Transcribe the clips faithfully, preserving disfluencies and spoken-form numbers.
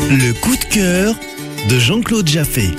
Le coup de cœur de Jean-Claude Jaffé.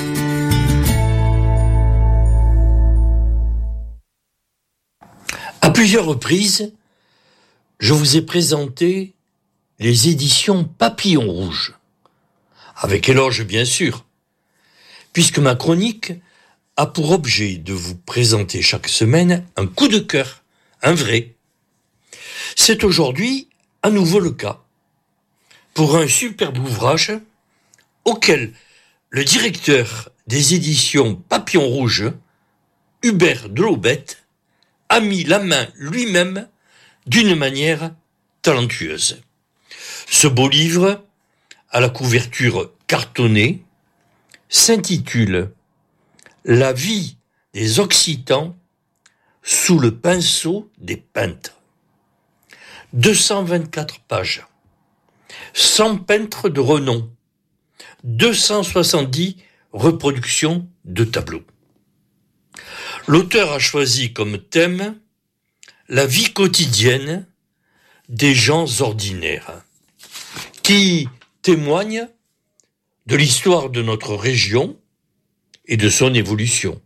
À plusieurs reprises, je vous ai présenté les éditions Papillon Rouge, avec éloge bien sûr, puisque ma chronique a pour objet de vous présenter chaque semaine un coup de cœur, un vrai. C'est aujourd'hui à nouveau le cas, pour un superbe ouvrage auquel le directeur des éditions Papillon Rouge, Hubert Delobette, a mis la main lui-même d'une manière talentueuse. Ce beau livre, à la couverture cartonnée, s'intitule « La vie des Occitans sous le pinceau des peintres ». deux cent vingt-quatre pages, cent peintres de renom, deux cent soixante-dix reproductions de tableaux. L'auteur a choisi comme thème la vie quotidienne des gens ordinaires, qui témoignent de l'histoire de notre région et de son évolution.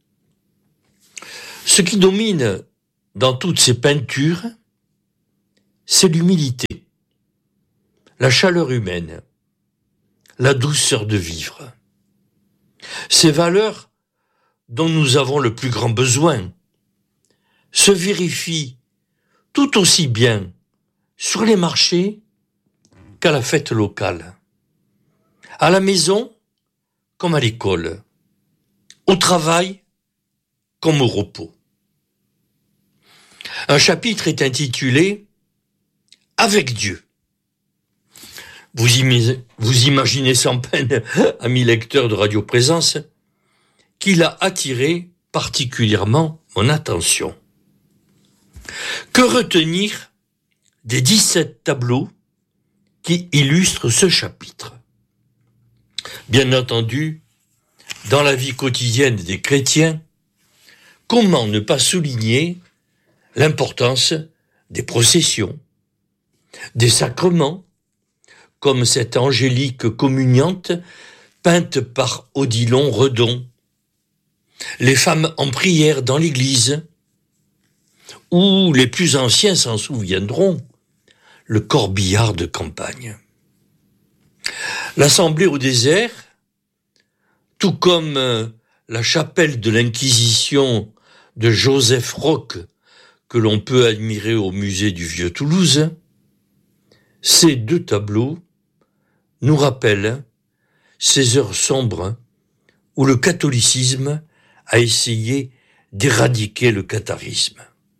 Ce qui domine dans toutes ces peintures, c'est l'humilité, la chaleur humaine, la douceur de vivre. Ces valeurs dont nous avons le plus grand besoin se vérifient tout aussi bien sur les marchés qu'à la fête locale, à la maison comme à l'école, au travail comme au repos. Un chapitre est intitulé « Avec Dieu ». Vous, im- vous imaginez sans peine, amis lecteurs de Radio Présence, qu'il a attiré particulièrement mon attention. Que retenir des dix-sept tableaux qui illustrent ce chapitre? Bien entendu, dans la vie quotidienne des chrétiens, comment ne pas souligner l'importance des processions, des sacrements, comme cette angélique communiante peinte par Odilon Redon, les femmes en prière dans l'église, ou les plus anciens s'en souviendront, le corbillard de campagne. L'assemblée au désert, tout comme la chapelle de l'Inquisition de Joseph Roch, que l'on peut admirer au musée du Vieux-Toulouse, ces deux tableaux nous rappellent ces heures sombres où le catholicisme a essayé d'éradiquer le catharisme.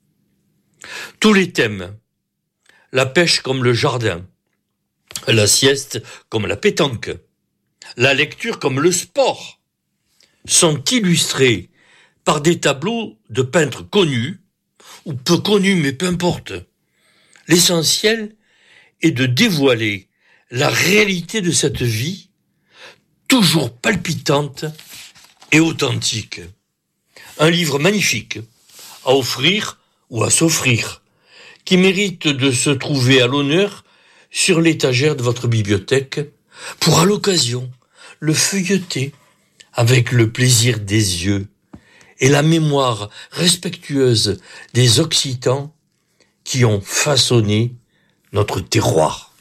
Tous les thèmes, la pêche comme le jardin, la sieste comme la pétanque, la lecture comme le sport, sont illustrés par des tableaux de peintres connus, ou peu connus, mais peu importe. L'essentiel est de dévoiler la réalité de cette vie, toujours palpitante et authentique. Un livre magnifique, à offrir ou à s'offrir, qui mérite de se trouver à l'honneur sur l'étagère de votre bibliothèque, pour à l'occasion le feuilleter avec le plaisir des yeux et la mémoire respectueuse des Occitans qui ont façonné notre terroir.